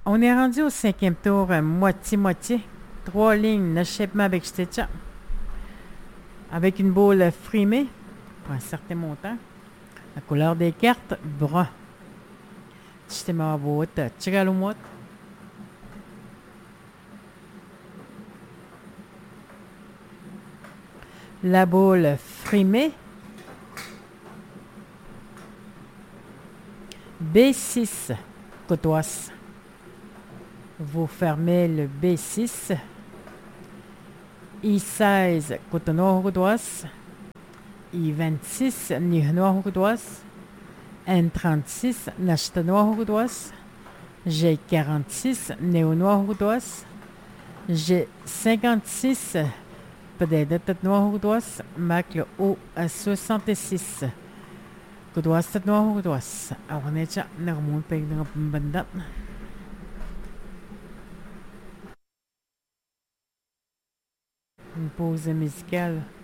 On est rendu au cinquième tour, moitié-moitié. 3 lignes, n'achèvement avec Stetcha. Avec une boule frimée, pour un certain montant. La couleur des cartes, brun. Tchitema bout, tchigalumot. La boule frimée. B6, côtoise. Vous fermez le B6. I16, cotonou côtoise. I26, nihnois côtoise. N36, nashtanois côtoise. G46, néonois côtoise. G56, peut-être noir côtoise. Mac le O66. Côtoise, noir côtoise. Alors, on est déjà, on remonte avec une bande. Une pause musicale.